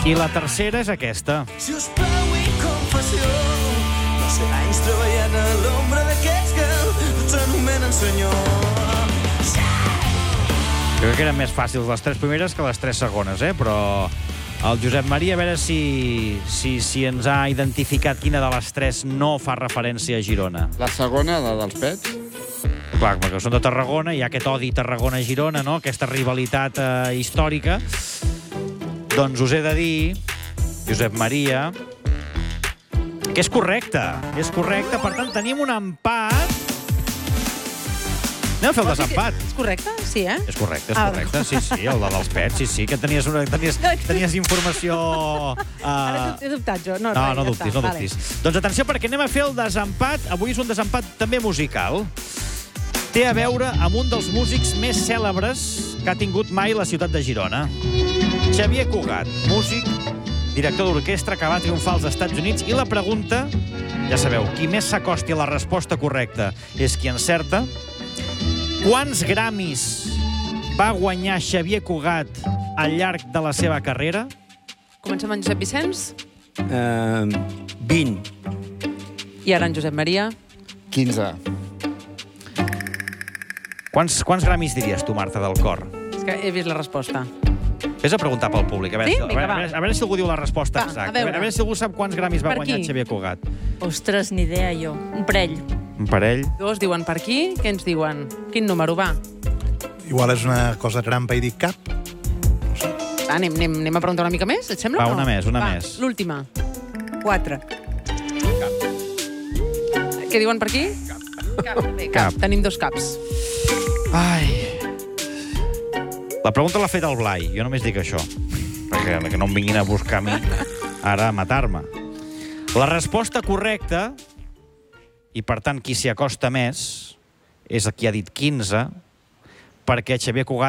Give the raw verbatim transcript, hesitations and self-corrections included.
I la tercera és aquesta. Si us plau i confessió, no sé anys treballant a l'ombra d'aquests que s'anomenen senyor. Crec que eren més fàcils les tres primeres que les tres segones, eh? Però el Josep Maria, a veure si, si, si ens ha identificat quina de les tres no fa referència a Girona. La segona, la dels pets. Clar, perquè són de Tarragona, hi ha aquest odi Tarragona-Girona, no? Aquesta rivalitat eh, històrica. Doncs us he de dir, Josep Maria, que és correcte. És correcte, per tant, tenim un empat. Anem a fer el desempat. És correcte? Sí, eh? És correcte, és correcte. Sí, sí, el de dels pets, sí, sí, que tenies, una, tenies, tenies informació... Uh... Ara he dubtat jo. No, no, res, no ja dubtis, està. no dubtis. Vale. Doncs atenció, perquè anem a fer el desempat. Avui és un desempat també musical. Té a veure amb un dels músics més cèlebres que ha tingut mai la ciutat de Girona. Xavier Cugat, músic, director d'orquestra que va triomfar als Estats Units. I la pregunta, ja sabeu, qui més s'acosti a la resposta correcta és qui encerta. Quants Grammys va guanyar Xavier Cugat al llarg de la seva carrera? Comencem amb Josep Vicenç. Uh, vint. I ara en Josep Maria. quinze. Quants, quants Grammys diries tu, Marta, del cor? És que he vist la resposta. Vés a preguntar pel públic. A veure, Sí? si, a, Vinga, veure, a, veure, a veure si algú diu la resposta Va, a exacta. A veure. veure, a veure si algú sap quants Grammys va Per guanyar qui? Xavier Cugat. Ostres, ni idea, jo. Un parell. Un parell. Dos diuen per aquí. Què ens diuen? Quin número va? Igual és una cosa trampa i dic cap. Va, anem, anem, anem a preguntar una mica més, et sembla? Va, o no? una més, una va, més. L'última. Quatre. Què diuen per aquí? Cap. Cap. Bé, cap. Cap. Tenim dos caps. Ai... La pregunta l'ha fet el Blai. Jo només dic això. Perquè que no em vinguin a buscar a mi ara a matar-me. La resposta correcta, i per tant qui s'hi acosta més, és el qui ha dit quinze, perquè Xavier Cugat